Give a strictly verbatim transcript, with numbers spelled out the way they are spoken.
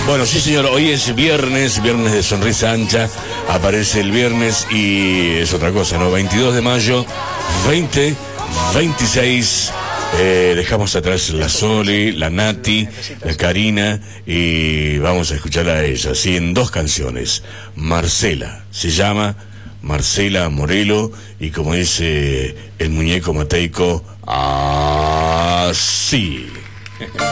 Bueno, sí señor, hoy es viernes, viernes de sonrisa ancha, aparece el viernes y es otra cosa, ¿no? veintidós de mayo, veinte veintiséis, eh, dejamos atrás la Soli, la Nati, la Karina y vamos a escuchar a ella, sí, en dos canciones. Marcela, se llama Marcela Morelo y como dice el muñeco mateico, así.